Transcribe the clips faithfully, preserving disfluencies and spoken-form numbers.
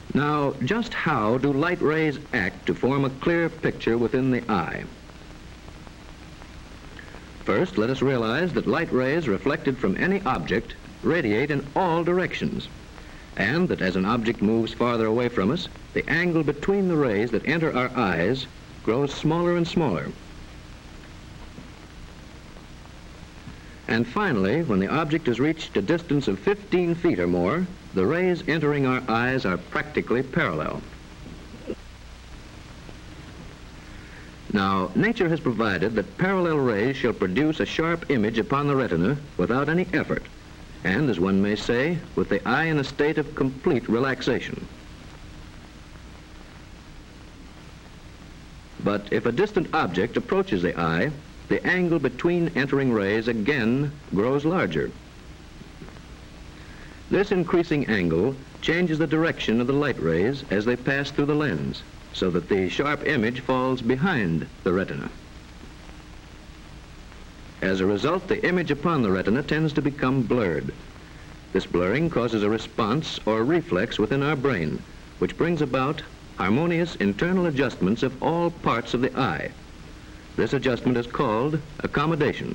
Now, just how do light rays act to form a clear picture within the eye? First, let us realize that light rays reflected from any object radiate in all directions, and that as an object moves farther away from us, the angle between the rays that enter our eyes grows smaller and smaller. And finally, when the object has reached a distance of fifteen feet or more, the rays entering our eyes are practically parallel. Now, nature has provided that parallel rays shall produce a sharp image upon the retina without any effort, and, as one may say, with the eye in a state of complete relaxation. But if a distant object approaches the eye, the angle between entering rays again grows larger. This increasing angle changes the direction of the light rays as they pass through the lens, so that the sharp image falls behind the retina. As a result, the image upon the retina tends to become blurred. This blurring causes a response or reflex within our brain, which brings about harmonious internal adjustments of all parts of the eye. This adjustment is called accommodation.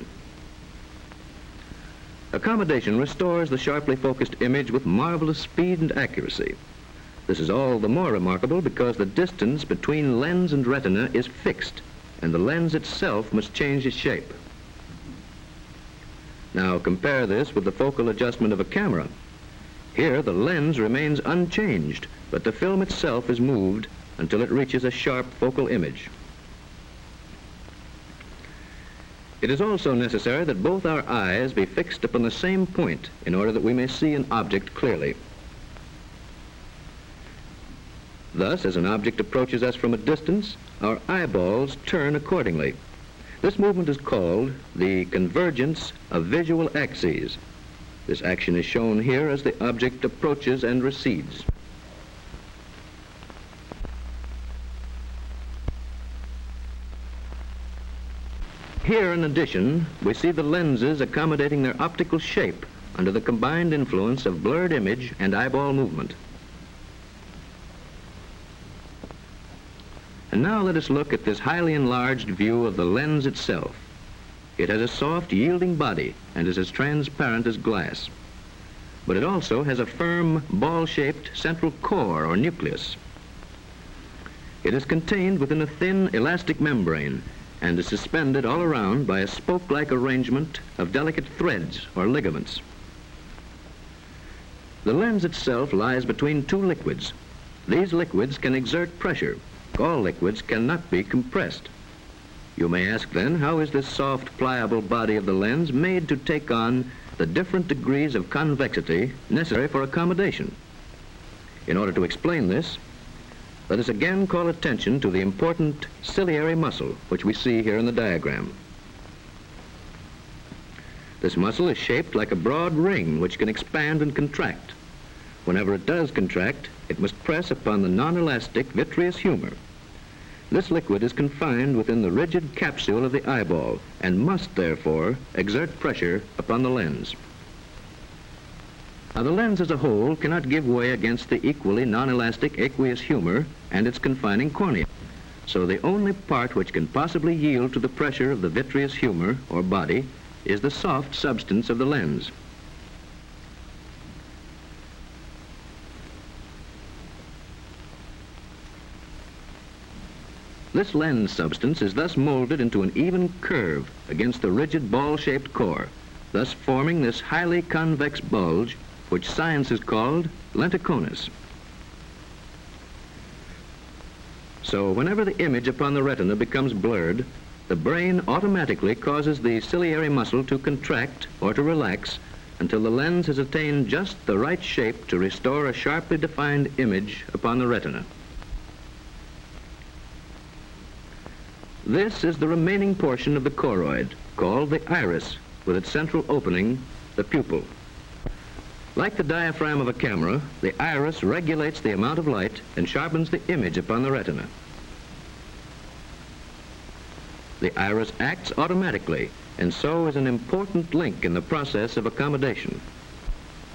Accommodation restores the sharply focused image with marvelous speed and accuracy. This is all the more remarkable because the distance between lens and retina is fixed, and the lens itself must change its shape. Now compare this with the focal adjustment of a camera. Here the lens remains unchanged, but the film itself is moved until it reaches a sharp focal image. It is also necessary that both our eyes be fixed upon the same point in order that we may see an object clearly. Thus, as an object approaches us from a distance, our eyeballs turn accordingly. This movement is called the convergence of visual axes. This action is shown here as the object approaches and recedes. Here, in addition, we see the lenses accommodating their optical shape under the combined influence of blurred image and eyeball movement. And now let us look at this highly enlarged view of the lens itself. It has a soft, yielding body and is as transparent as glass. But it also has a firm, ball-shaped central core or nucleus. It is contained within a thin, elastic membrane and is suspended all around by a spoke-like arrangement of delicate threads or ligaments. The lens itself lies between two liquids. These liquids can exert pressure. All liquids cannot be compressed. You may ask then, how is this soft, pliable body of the lens made to take on the different degrees of convexity necessary for accommodation? In order to explain this, let us again call attention to the important ciliary muscle, which we see here in the diagram. This muscle is shaped like a broad ring which can expand and contract. Whenever it does contract, it must press upon the non-elastic vitreous humor. This liquid is confined within the rigid capsule of the eyeball and must, therefore, exert pressure upon the lens. Now, the lens as a whole cannot give way against the equally non-elastic aqueous humor and its confining cornea. So the only part which can possibly yield to the pressure of the vitreous humor or body is the soft substance of the lens. This lens substance is thus molded into an even curve against the rigid ball-shaped core, thus forming this highly convex bulge which science has called lenticonus. So whenever the image upon the retina becomes blurred, the brain automatically causes the ciliary muscle to contract or to relax until the lens has attained just the right shape to restore a sharply defined image upon the retina. This is the remaining portion of the choroid, called the iris, with its central opening, the pupil. Like the diaphragm of a camera, the iris regulates the amount of light and sharpens the image upon the retina. The iris acts automatically, and so is an important link in the process of accommodation.